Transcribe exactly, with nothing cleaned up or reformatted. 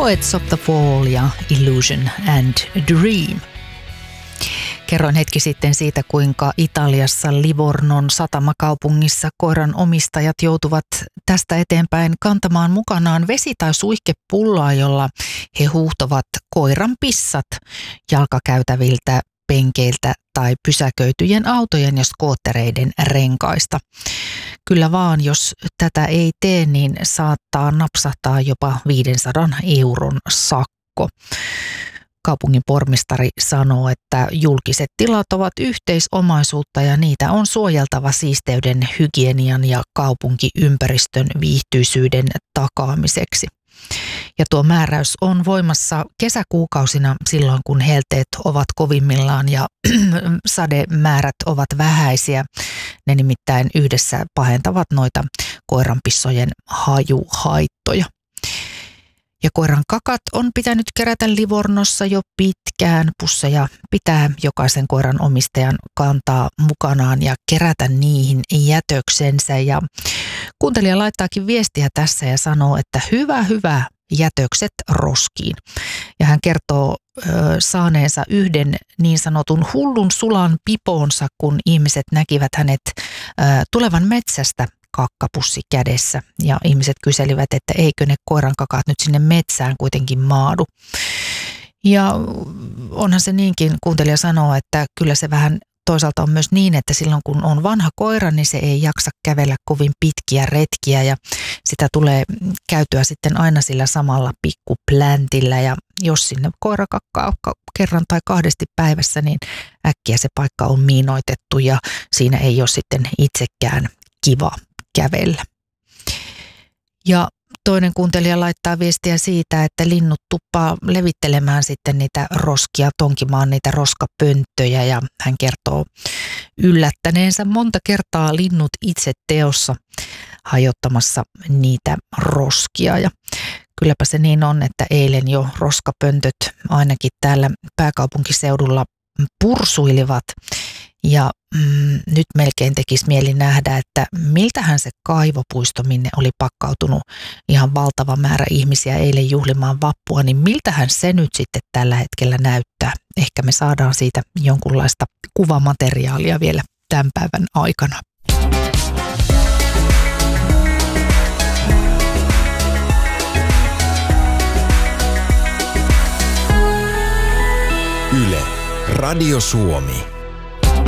Poets of the Fall ja Illusion and Dream. Kerroin hetki sitten siitä, kuinka Italiassa Livornon satamakaupungissa koiran omistajat joutuvat tästä eteenpäin kantamaan mukanaan vesi- tai suihkepulloa, jolla he huuhtovat koiran pissat jalkakäytäviltä, penkeiltä tai pysäköityjen autojen ja skoottereiden renkaista. Kyllä vaan, jos tätä ei tee, niin saattaa napsahtaa jopa viisisataa euron sakko. Kaupungin pormestari sanoo, että julkiset tilat ovat yhteisomaisuutta ja niitä on suojeltava siisteyden, hygienian ja kaupunkiympäristön viihtyisyyden takaamiseksi. Ja tuo määräys on voimassa kesäkuukausina silloin, kun helteet ovat kovimmillaan ja sademäärät ovat vähäisiä. Ne nimittäin yhdessä pahentavat noita koiranpissojen hajuhaittoja. Ja koiran kakat on pitänyt kerätä Livornossa jo pitkään. Pusseja pitää jokaisen koiran omistajan kantaa mukanaan ja kerätä niihin jätöksensä. Ja kuuntelija laittaakin viestiä tässä ja sanoo, että hyvä, hyvä, jätökset roskiin. Ja hän kertoo ö, saaneensa yhden niin sanotun hullun sulan pipoonsa, kun ihmiset näkivät hänet ö, tulevan metsästä kakkapussi kädessä. Ja ihmiset kyselivät, että eikö ne koiran kakat nyt sinne metsään kuitenkin maadu. Ja onhan se niinkin, kuuntelija sanoo, että kyllä se vähän toisaalta on myös niin, että silloin kun on vanha koira, niin se ei jaksa kävellä kovin pitkiä retkiä ja sitä tulee käytyä sitten aina sillä samalla pikkupläntillä. Ja jos sinne koira kakkaa kerran tai kahdesti päivässä, niin äkkiä se paikka on miinoitettu ja siinä ei ole sitten itsekään kiva kävellä. Ja toinen kuuntelija laittaa viestiä siitä, että linnut tuppaa levittelemään sitten niitä roskia, tonkimaan niitä roskapönttöjä ja hän kertoo yllättäneensä monta kertaa linnut itse teossa hajottamassa niitä roskia. Ja kylläpä se niin on, että eilen jo roskapöntöt ainakin täällä pääkaupunkiseudulla pursuilivat. Ja mm, nyt melkein tekisi mieli nähdä, että miltähän se kaivopuisto, minne oli pakkautunut ihan valtava määrä ihmisiä eilen juhlimaan vappua, niin miltähän se nyt sitten tällä hetkellä näyttää. Ehkä me saadaan siitä jonkunlaista kuvamateriaalia vielä tämän päivän aikana. Yle, Radio Suomi.